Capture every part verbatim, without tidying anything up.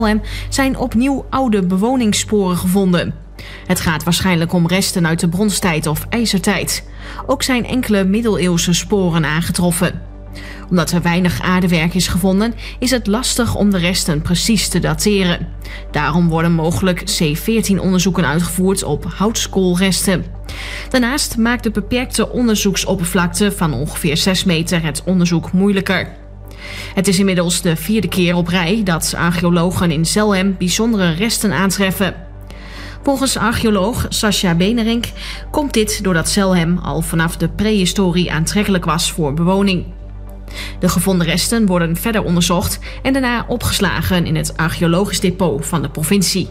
zijn opnieuw oude bewoningssporen gevonden. Het gaat waarschijnlijk om resten uit de bronstijd of ijzertijd. Ook zijn enkele middeleeuwse sporen aangetroffen. Omdat er weinig aardewerk is gevonden, is het lastig om de resten precies te dateren. Daarom worden mogelijk C veertien onderzoeken uitgevoerd op houtskoolresten. Daarnaast maakt de beperkte onderzoeksoppervlakte van ongeveer zes meter het onderzoek moeilijker. Het is inmiddels de vierde keer op rij dat archeologen in Zelhem bijzondere resten aantreffen. Volgens archeoloog Sascha Benerink komt dit doordat Zelhem al vanaf de prehistorie aantrekkelijk was voor bewoning. De gevonden resten worden verder onderzocht en daarna opgeslagen in het archeologisch depot van de provincie.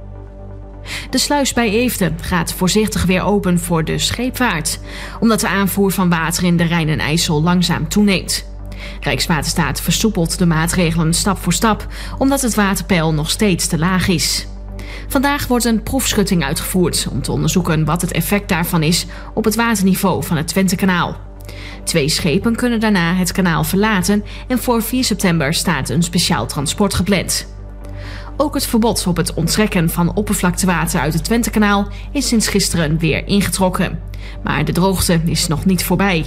De sluis bij Eefde gaat voorzichtig weer open voor de scheepvaart, omdat de aanvoer van water in de Rijn en IJssel langzaam toeneemt. Rijkswaterstaat versoepelt de maatregelen stap voor stap, omdat het waterpeil nog steeds te laag is. Vandaag wordt een proefschutting uitgevoerd om te onderzoeken wat het effect daarvan is op het waterniveau van het Twentekanaal. Twee schepen kunnen daarna het kanaal verlaten en voor vier september staat een speciaal transport gepland. Ook het verbod op het onttrekken van oppervlaktewater uit het Twentekanaal is sinds gisteren weer ingetrokken. Maar de droogte is nog niet voorbij.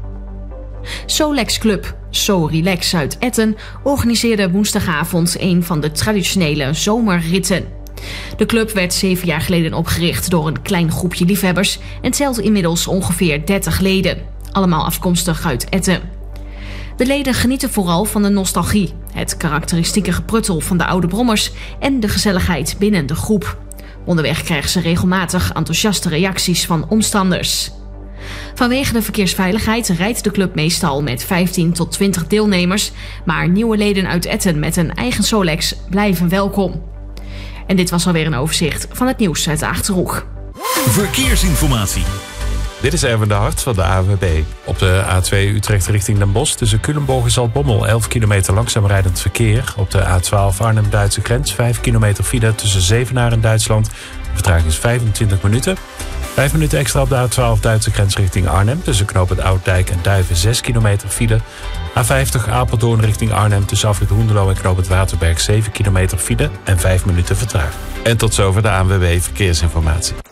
Solex Club, So Relax uit Etten, organiseerde woensdagavond een van de traditionele zomerritten. De club werd zeven jaar geleden opgericht door een klein groepje liefhebbers en telt inmiddels ongeveer dertig leden, allemaal afkomstig uit Etten. De leden genieten vooral van de nostalgie, het karakteristieke gepruttel van de oude brommers en de gezelligheid binnen de groep. Onderweg krijgen ze regelmatig enthousiaste reacties van omstanders. Vanwege de verkeersveiligheid rijdt de club meestal met vijftien tot twintig deelnemers, maar nieuwe leden uit Etten met een eigen Solex blijven welkom. En dit was alweer een overzicht van het nieuws uit de Achterhoek. Verkeersinformatie. Dit is Erwin de Hart van de A W B. Op de A twee Utrecht richting Den Bosch tussen Culemborg en Zaltbommel elf kilometer langzaam rijdend verkeer. Op de A twaalf Arnhem-Duitse grens vijf kilometer file tussen Zevenaar en Duitsland. De vertraging is vijfentwintig minuten. vijf minuten extra op de A twaalf Duitse grens richting Arnhem tussen knooppunt Ouddijk en Duiven zes kilometer file. A vijftig Apeldoorn richting Arnhem tussen afrit Hoenderloo en knooppunt Waterberg zeven kilometer file en vijf minuten vertraging. En tot zover de A N W B Verkeersinformatie.